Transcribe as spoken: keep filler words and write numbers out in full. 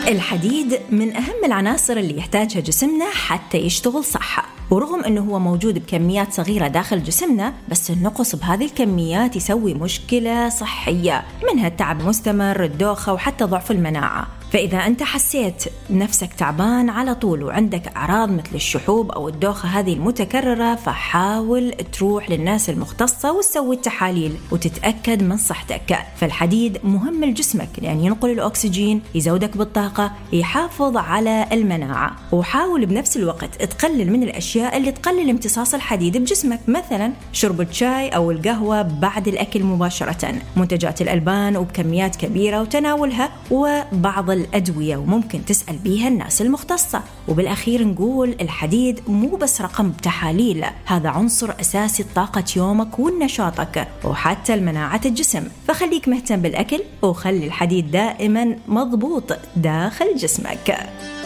الحديد من أهم العناصر اللي يحتاجها جسمنا حتى يشتغل صح، ورغم أنه هو موجود بكميات صغيرة داخل جسمنا، بس النقص بهذه الكميات يسوي مشكلة صحية، منها التعب المستمر، الدوخة، وحتى ضعف المناعة. فإذا أنت حسيت نفسك تعبان على طول وعندك أعراض مثل الشحوب أو الدوخة هذه المتكررة، فحاول تروح للناس المختصة وتسوي التحاليل وتتأكد من صحتك. فالحديد مهم لجسمك لأن ينقل الأكسجين، يزودك بالطاقة، يحافظ على المناعة. وحاول بنفس الوقت تقلل من الأشياء اللي تقلل امتصاص الحديد بجسمك، مثلا شرب الشاي أو القهوة بعد الأكل مباشرة، منتجات الألبان وبكميات كبيرة وتناولها، وبعض الأدوية وممكن تسأل بيها الناس المختصة. وبالأخير نقول الحديد مو بس رقم بتحاليل، هذا عنصر أساسي طاقة يومك ونشاطك وحتى المناعة الجسم. فخليك مهتم بالأكل وخلي الحديد دائما مضبوط داخل جسمك.